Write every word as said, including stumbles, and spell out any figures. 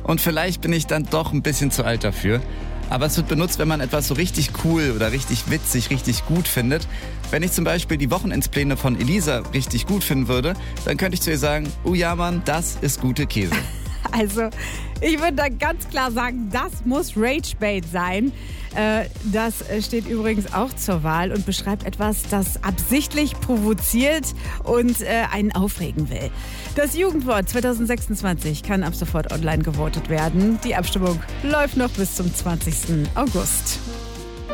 Und vielleicht bin ich dann doch ein bisschen zu alt dafür. Aber es wird benutzt, wenn man etwas so richtig cool oder richtig witzig, richtig gut findet. Wenn ich zum Beispiel die Wochenendspläne von Elisa richtig gut finden würde, dann könnte ich zu ihr sagen, oh ja Mann, das ist gute Käse. Also, ich würde da ganz klar sagen, das muss Ragebait sein. Äh, das steht übrigens auch zur Wahl und beschreibt etwas, das absichtlich provoziert und äh, einen aufregen will. Das Jugendwort zwanzig sechsundzwanzig kann ab sofort online gewotet werden. Die Abstimmung läuft noch bis zum zwanzigsten August.